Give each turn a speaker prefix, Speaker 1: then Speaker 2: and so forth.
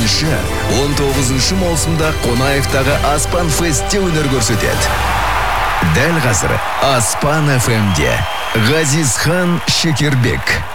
Speaker 1: 8-19 маусымда Қонаевтағы Аспан Фестте өнер көрсетеді. Дәл қазір Аспан FM-де Ғазизхан Шекербек.